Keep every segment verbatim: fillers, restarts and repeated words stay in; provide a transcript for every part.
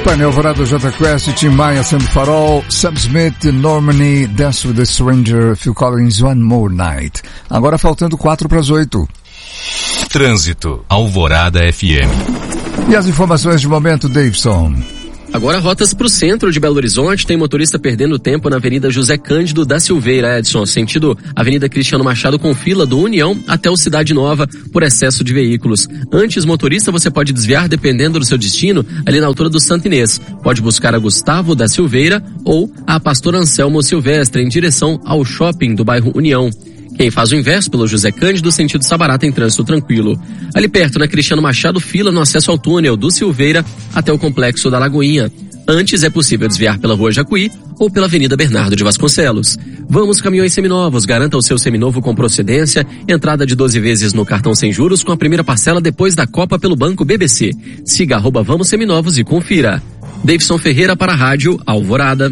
Painel Alvorada, J Quest, Tim Maia, Sandy Farol, Sam Smith, Normani, Dance with the Stranger, Phil Collins, One More Night. Agora faltando quatro para as oito. Trânsito, Alvorada F M. E as informações de momento, Davidson. Agora rotas para o centro de Belo Horizonte, tem motorista perdendo tempo na Avenida José Cândido da Silveira, Edson, sentido Avenida Cristiano Machado com fila do União até o Cidade Nova por excesso de veículos. Antes, motorista, você pode desviar dependendo do seu destino ali na altura do Santo Inês. Pode buscar a Gustavo da Silveira ou a Pastor Anselmo Silvestre em direção ao shopping do bairro União. Quem faz o inverso pelo José Cândido, sentido Sabará, tem trânsito tranquilo. Ali perto, na Cristiano Machado, fila no acesso ao túnel do Silveira até o Complexo da Lagoinha. Antes é possível desviar pela Rua Jacuí ou pela Avenida Bernardo de Vasconcelos. Vamos Caminhões Seminovos, garanta o seu seminovo com procedência, entrada de doze vezes no cartão sem juros com a primeira parcela depois da Copa pelo Banco B B C. Siga arroba Vamos Seminovos e confira. Davidson Ferreira para a Rádio Alvorada.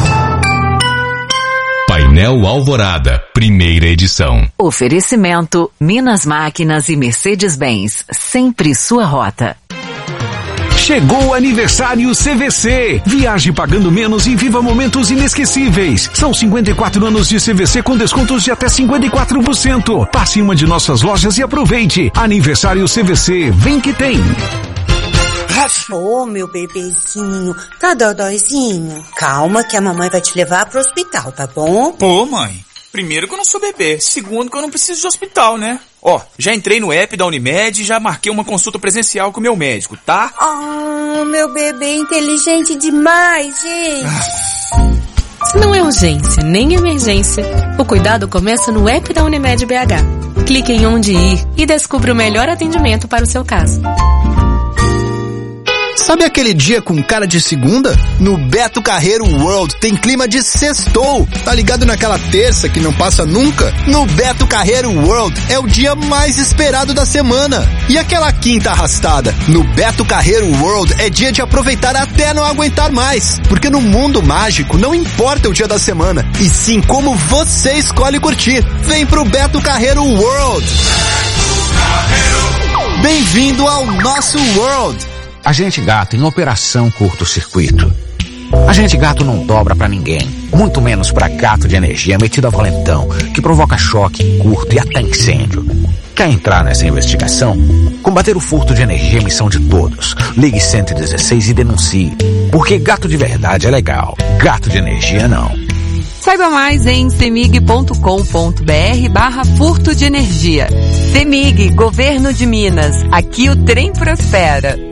Painel Alvorada, primeira edição. Oferecimento Minas Máquinas e Mercedes-Benz, sempre sua rota. Chegou o aniversário C V C. Viaje pagando menos e viva momentos inesquecíveis. São cinquenta e quatro anos de C V C com descontos de até cinquenta e quatro por cento. Passe em uma de nossas lojas e aproveite. Aniversário C V C, vem que tem. Ô, oh, meu bebezinho, tá dodóizinho? Calma que a mamãe vai te levar pro hospital, tá bom? Pô, mãe, primeiro que eu não sou bebê, segundo que eu não preciso de hospital, né? Ó, já entrei no app da Unimed e já marquei uma consulta presencial com o meu médico, tá? Oh, meu bebê inteligente demais, gente. Ah. Se não é urgência nem emergência, o cuidado começa no app da Unimed B H. Clique em onde ir e descubra o melhor atendimento para o seu caso. Sabe aquele dia com cara de segunda? No Beto Carreiro World tem clima de sextou. Tá ligado naquela terça que não passa nunca? No Beto Carreiro World é o dia mais esperado da semana. E aquela quinta arrastada? No Beto Carreiro World é dia de aproveitar até não aguentar mais. Porque no mundo mágico não importa o dia da semana, e sim como você escolhe curtir. Vem pro Beto Carreiro World. Bem-vindo ao nosso World. Agente Gato em operação curto-circuito. Agente Gato não dobra pra ninguém, muito menos pra gato de energia metido a valentão, que provoca choque, curto e até incêndio. Quer entrar nessa investigação? Combater o furto de energia é missão de todos. Ligue cento e dezesseis e denuncie. Porque gato de verdade é legal, gato de energia não. Saiba mais em cemig ponto com ponto br barra furto de energia. Cemig, Governo de Minas. Aqui o trem prospera.